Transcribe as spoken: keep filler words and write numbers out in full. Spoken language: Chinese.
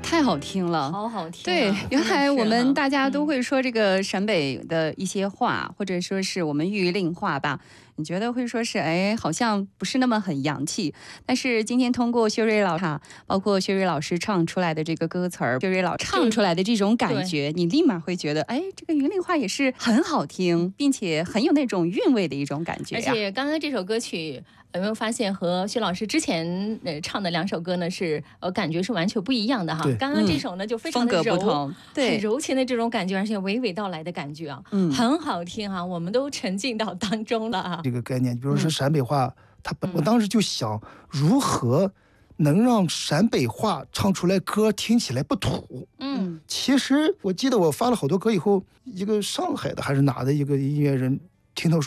太好听了， 好好听、啊。 对，原来我们大家都会说这个陕北的一些话，嗯、或者说是我们玉令话吧。你觉得会说是哎，好像不是那么很洋气，但是今天通过薛瑞老哈，包括薛瑞老师唱出来的这个歌词儿，薛瑞老唱出来的这种感觉，你立马会觉得，哎，这个云令话也是很好听，并且很有那种韵味的一种感觉、啊。 而且刚刚这首歌曲。有没有发现和薛老师之前呃唱的两首歌呢是呃感觉是完全不一样的哈？刚刚这首呢、嗯、就非常的柔， 风格不同，对， 很柔情的这种感觉，而且娓娓道来的感觉啊，嗯，很好听哈、啊，我们都沉浸到当中了啊。 这个概念，比如说陕北话，它、嗯、我当时就想如何能让陕北话唱出来歌听起来不土。嗯，其实我记得我发了好多歌以后，一个上海的还是哪的一个音乐人听到说。